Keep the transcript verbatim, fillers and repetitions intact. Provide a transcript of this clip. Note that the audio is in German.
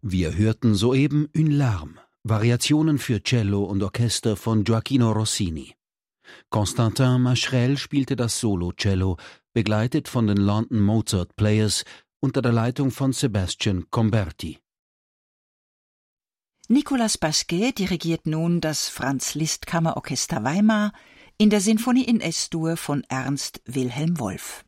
Wir hörten soeben Une Larme, Variationen für Cello und Orchester von Gioachino Rossini. Constantin Macherel spielte das Solo-Cello, begleitet von den London Mozart Players unter der Leitung von Sebastian Comberti. Nicolas Pasquet dirigiert nun das Franz-Liszt-Kammerorchester Weimar in der Sinfonie in Es-Dur von Ernst Wilhelm Wolff.